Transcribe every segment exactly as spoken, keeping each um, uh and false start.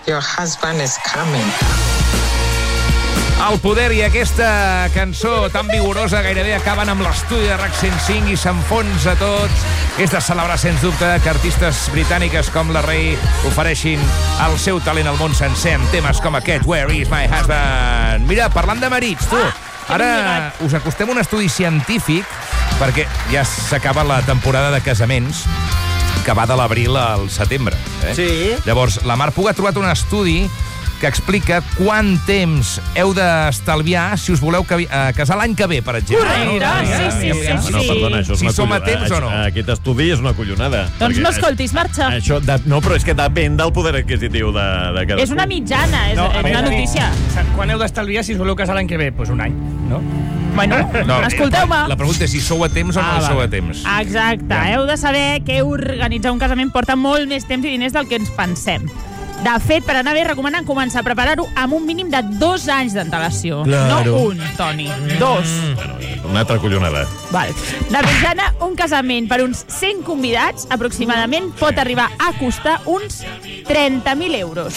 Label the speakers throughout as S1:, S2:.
S1: Your husband is coming.
S2: El poder i aquesta cançó tan vigorosa gairebé acaben amb l'estudi de RAC cent cinc i s'enfonsa tot. És de celebrar, sens dubte, que artistes britàniques com la Rei ofereixin el seu talent al món sencer amb temes com aquest, Where is my husband? Mira, parlant de marits, tu, ara us acostem un estudi científic perquè ja s'acaba la temporada de casaments que va de l'abril al setembre. Eh?
S3: Sí.
S2: Llavors, la Mar Puga ha trobat un estudi que explica quant temps heu d'estalviar si us voleu cavi- eh, casar l'any que ve, per exemple.
S4: Correcte, sí, sí, sí, sí.
S3: No, perdona, això és
S2: Si
S3: una
S2: som a
S3: collonada.
S2: temps o no?
S3: Aquest estudi és una collonada.
S4: Doncs
S3: Perquè
S4: no escoltis, marxa.
S3: Això, de, no, però és que depèn del poder adquisitiu de, de cadascú.
S4: És una mitjana, és,
S5: No, a
S4: és
S5: veure,
S4: una notícia.
S5: Quan heu d'estalviar si us voleu casar l'any que ve? Doncs pues un any, no?
S4: Bueno,
S2: No,
S4: escolteu-me.
S2: La pregunta és si sou a temps o no
S5: Ah,
S2: sou
S5: vale.
S2: a temps.
S4: Exacte, heu de saber que organitzar un casament porta molt més temps i diners del que ens pensem. De fet, per anar bé, recomanen començar a preparar-ho amb un mínim de dos anys d'antelació.
S3: Claro.
S4: No un, Toni. Dos.
S3: Una altra collonada.
S4: Val. De mitjana, un casament per uns cent convidats aproximadament pot arribar a costar uns trenta mil euros.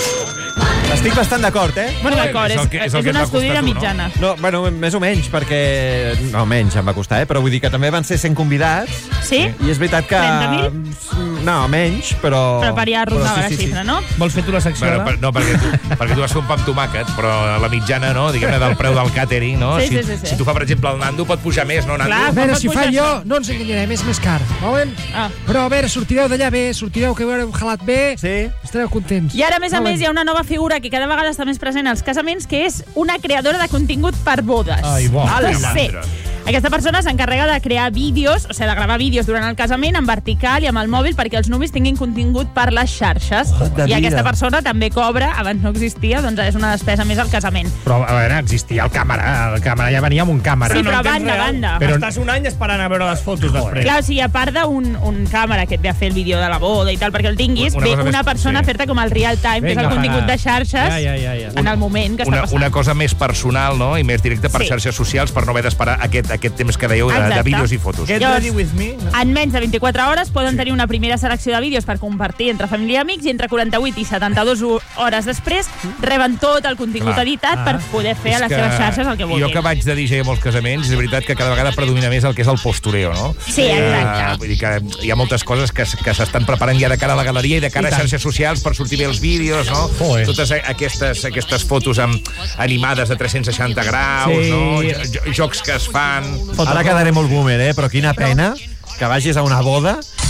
S6: Estic bastant d'acord, eh?
S4: Bueno, d'acord,
S2: És
S4: és,
S2: el que- és el
S4: és
S2: que et
S4: un
S2: va
S4: estudi
S2: costar
S4: de
S2: tu, no?
S4: mitjana.
S6: No, bueno, més o menys, perquè... No, menys em va costar, eh? Però vull dir que també van ser cent convidats
S4: Sí?
S6: i és veritat que...
S4: trenta mil?
S6: No, menys, però...
S4: Però per ja rondava
S6: però
S4: la xifra, no?
S5: Vols fer tu la secció,
S2: Bueno,
S5: ara?
S2: per, no, perquè tu, perquè tu vas fer un pa amb tomàquets, però la mitjana, no? Diguem-ne, del preu del càtering, no?
S4: Sí,
S2: si,
S4: sí, sí, sí.
S2: si tu fa, per exemple, el Nando, pot pujar més, no, Nando?
S4: Clar.
S7: A veure,
S4: Pot
S7: si
S4: pujar
S7: fa jo,
S4: això.
S7: no ens enganyarem, és més car. Veuen?
S4: Ah.
S7: Però a veure, sortireu d'allà bé, sortireu que haureu jalat bé,
S6: Sí.
S7: estareu contents.
S4: I ara, a més a
S7: Valen.
S4: més, hi ha una nova figura que cada vegada està més present als casaments, que és una creadora de contingut per bodes.
S5: Ai, bo.
S4: El C.
S2: Sandra.
S4: Aquesta persona s'encarrega de crear vídeos, o sigui, de gravar vídeos durant el casament en vertical i amb el mòbil perquè els nuvis tinguin contingut per les xarxes.
S6: de
S4: I aquesta
S6: vida.
S4: persona també cobra, abans no existia, doncs és una despesa més al casament.
S5: Però, a veure, existia el càmera. El càmera ja venia amb un càmera.
S4: Sí, però banda, banda.
S5: Però estàs un any esperant a veure les fotos després.
S4: Clar, o sigui, a part d'un un càmera que et ve a fer el vídeo de la boda i tal, perquè el tinguis,
S2: Una
S4: ve
S2: cosa
S4: una
S2: més-
S4: persona
S2: sí.
S4: a fer-te com el real time, que és el
S5: Vinga,
S4: contingut
S5: va.
S4: de xarxes,
S5: Ja, ja, ja, ja.
S4: en el moment que està
S2: Una,
S4: passant.
S2: una cosa més personal, no?, i més directa per
S4: Sí.
S2: xarxes socials per no haver d'esperar aquest, aquest temps que dèieu de, de
S4: Exacte.
S2: vídeos i fotos.
S5: Get
S4: Llavors,
S5: ready with me. No?
S4: En menys de vint-i-quatre hores poden tenir una primera selecció de vídeos per compartir entre família i amics i entre quaranta-vuit i setanta-dues hores després reben tot el contingut
S2: Clar.
S4: editat per poder fer a
S2: És
S4: les
S2: que
S4: seves xarxes el que vulguin.
S2: Jo que vaig de D J a molts casaments, és veritat que cada vegada predomina més el que és el postureo, no?
S4: Sí, exacte.
S2: Eh, vull dir que hi ha moltes coses que, s- que s'estan preparant ja de cara a la galeria i de cara
S5: I
S2: a
S5: tant.
S2: xarxes socials per sortir bé els vídeos, no?
S5: Joder.
S2: Totes a- aquestes, aquestes fotos amb, animades de tres-cents seixanta graus,
S5: Sí.
S2: no? Jo- jo- Jocs que es fan...
S6: Ara quedaré molt boomer, eh? Però quina pena que vagis a una boda